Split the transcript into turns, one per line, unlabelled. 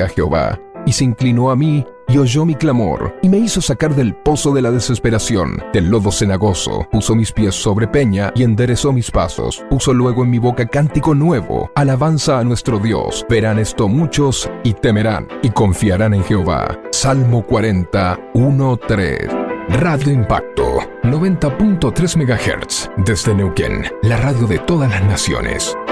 a Jehová, y se inclinó a mí, y oyó mi clamor, y me hizo sacar del pozo de la desesperación, del lodo cenagoso. Puso mis pies sobre peña, y enderezó mis pasos. Puso luego en mi boca cántico nuevo, alabanza a nuestro Dios. Verán esto muchos, y temerán, y confiarán en Jehová. Salmo 40, 1-3. Radio Impacto, 90.3 MHz, desde Neuquén, la radio de todas las naciones.